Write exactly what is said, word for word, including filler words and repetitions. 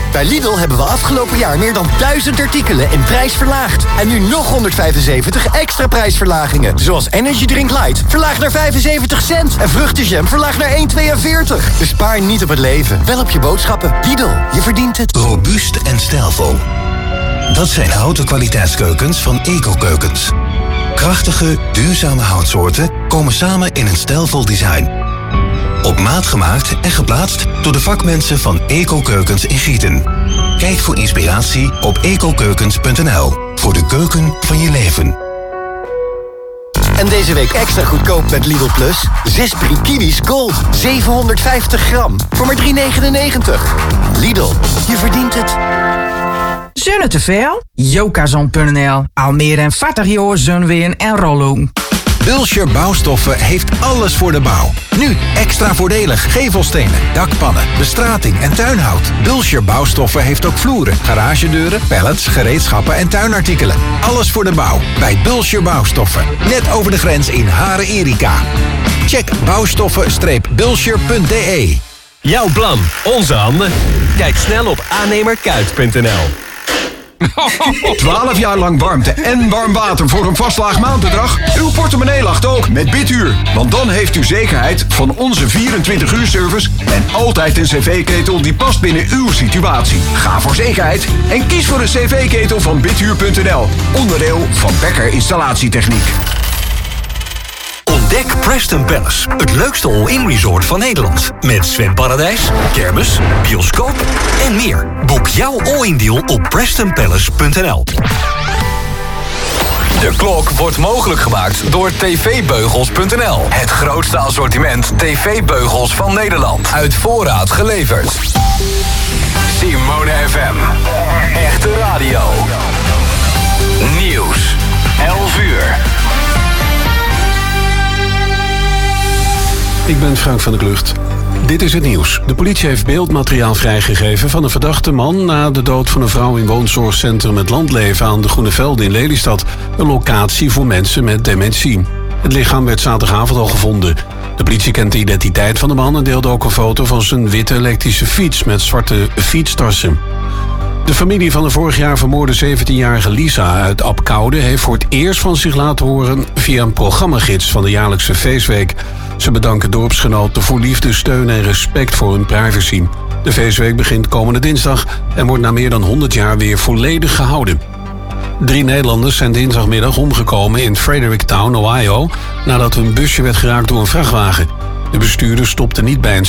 Bij Lidl hebben we afgelopen jaar meer dan duizend artikelen in prijs verlaagd. En nu nog honderdvijfenzeventig extra prijsverlagingen. Zoals Energy Drink Light, verlaagd naar vijfenzeventig cent. En vruchtenjam, verlaagd naar één komma tweeënveertig. Dus spaar niet op het leven, wel op je boodschappen. Lidl, je verdient het. Robuust en stijlvol. Dat zijn houten kwaliteitskeukens van Eco-keukens. Krachtige, duurzame houtsoorten komen samen in een stijlvol design. Op maat gemaakt en geplaatst door de vakmensen van Eco-keukens in Gieten. Kijk voor inspiratie op ecokeukens punt n l. Voor de keuken van je leven. En deze week extra goedkoop met Lidl Plus. Zes Brie Kiwis Gold. zevenhonderdvijftig gram. Voor maar drie negenennegentig. Lidl, je verdient het. Zonne te veel? Jokazon punt n l. Al meer dan veertig jaar zonween en rollen. Bulscher Bouwstoffen heeft alles voor de bouw. Nu extra voordelig gevelstenen, dakpannen, bestrating en tuinhout. Bulscher Bouwstoffen heeft ook vloeren, garagedeuren, pallets, gereedschappen en tuinartikelen. Alles voor de bouw bij Bulscher Bouwstoffen. Net over de grens in Haren Erika. Check bouwstoffen bulscher punt d e. Jouw plan, onze handen. Kijk snel op aannemerkuit punt n l. twaalf jaar lang warmte en warm water voor een vast laag maandbedrag? Uw portemonnee lacht ook met Bidhuur. Want dan heeft u zekerheid van onze vierentwintig uur service en altijd een cv-ketel die past binnen uw situatie. Ga voor zekerheid en kies voor een cv-ketel van bidhuur punt n l. Onderdeel van Becker Installatietechniek. Ontdek Preston Palace, het leukste all-in resort van Nederland. Met zwemparadijs, kermis, bioscoop en meer. Boek jouw all-in deal op preston palace punt n l. De klok wordt mogelijk gemaakt door t v beugels punt n l. Het grootste assortiment tv-beugels van Nederland. Uit voorraad geleverd. Simone F M. Echte radio. Nieuws. elf uur. Ik ben Frank van der Klucht. Dit is het nieuws. De politie heeft beeldmateriaal vrijgegeven van een verdachte man na de dood van een vrouw in woonzorgcentrum Het Landleven aan de Groene Velden in Lelystad. Een locatie voor mensen met dementie. Het lichaam werd zaterdagavond al gevonden. De politie kent de identiteit van de man en deelde ook een foto van zijn witte elektrische fiets met zwarte fietstassen. De familie van de vorig jaar vermoorde zeventienjarige Lisa uit Apkoude heeft voor het eerst van zich laten horen via een programmagids van de jaarlijkse feestweek. Ze bedanken dorpsgenoten voor liefde, steun en respect voor hun privacy. De feestweek begint komende dinsdag en wordt na meer dan honderd jaar weer volledig gehouden. Drie Nederlanders zijn dinsdagmiddag omgekomen in Fredericktown, Ohio, nadat hun busje werd geraakt door een vrachtwagen. De bestuurder stopte niet bij een